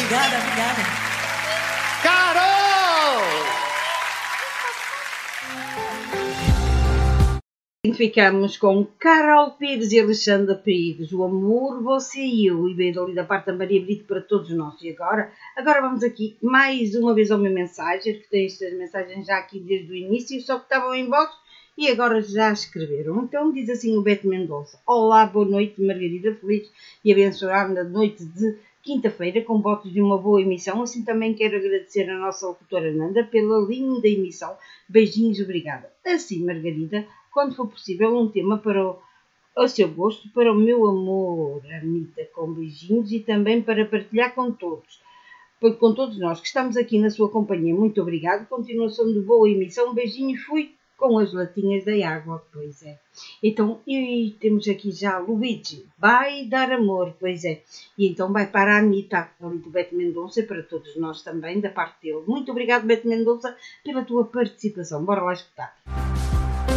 Obrigada, obrigada. Carol! Ficamos com Carol Pires e Alexandra Pires, o amor, você e eu, e veio ali da parte da Maria Brito para todos nós. E agora vamos aqui mais uma vez ao meu mensagem, que tem estas mensagens já aqui desde o início, só que estavam em voz e agora já escreveram. Então diz assim o Beto Mendonça: olá, boa noite, Margarida, feliz e abençoada noite de quinta-feira, com votos de uma boa emissão. Assim também quero agradecer a nossa locutora Nanda pela linda emissão. Beijinhos, obrigada. Assim, Margarida, quando for possível, um tema para o seu gosto, para o meu amor, Anitta, com beijinhos e também para partilhar com todos nós que estamos aqui na sua companhia. Muito obrigado, continuação de boa emissão, beijinhos, fui com as latinhas da água, pois é. Então, e temos aqui já Luigi, vai dar amor, pois é. E então vai para a Anitta, ali do Beto Mendonça, e para todos nós também, da parte dele. Muito obrigado, Beto Mendonça, pela tua participação. Bora lá escutar.